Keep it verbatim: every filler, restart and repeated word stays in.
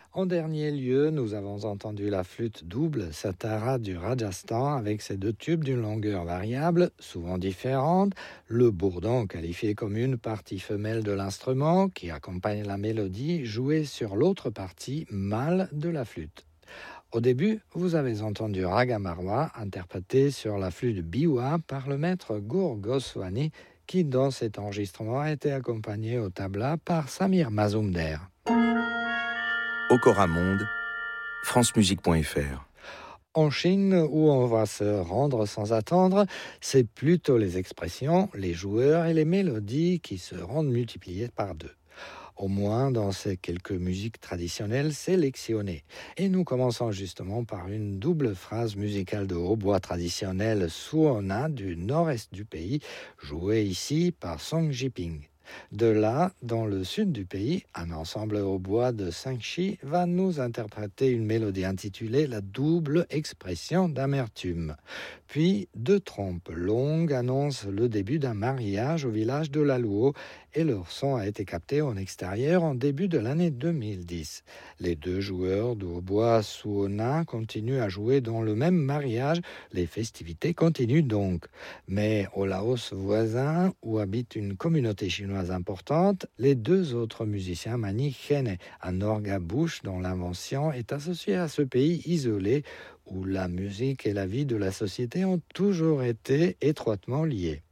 En dernier lieu, nous avons entendu la flûte double Satara du Rajasthan avec ses deux tubes d'une longueur variable, souvent différente, le bourdon qualifié comme une partie femelle de l'instrument qui accompagne la mélodie jouée sur l'autre partie mâle de la flûte. Au début, vous avez entendu Raga Marwa interprété sur la flûte biwa par le maître Gour Goswami qui dans cet enregistrement a été accompagné au tabla par Samir Mazumder. Okora Monde, francemusique point f r. En Chine, où on va se rendre sans attendre, c'est plutôt les expressions, les joueurs et les mélodies qui se rendent multipliées par deux. Au moins dans ces quelques musiques traditionnelles sélectionnées. Et nous commençons justement par une double phrase musicale de hautbois traditionnelle Suona du nord-est du pays, jouée ici par Song Jiping. De là, dans le sud du pays, un ensemble hautbois de Sangchi va nous interpréter une mélodie intitulée La double expression d'amertume. Puis, deux trompes longues annoncent le début d'un mariage au village de Laluo et leur son a été capté en extérieur en début de l'année deux mille dix. Les deux joueurs de hautbois Suona continuent à jouer dans le même mariage. Les festivités continuent donc. Mais au Laos voisin, où habite une communauté chinoise importante, les deux autres musiciens manient khene, un orgue à bouche dont l'invention est associée à ce pays isolé où la musique et la vie de la société ont toujours été étroitement liées.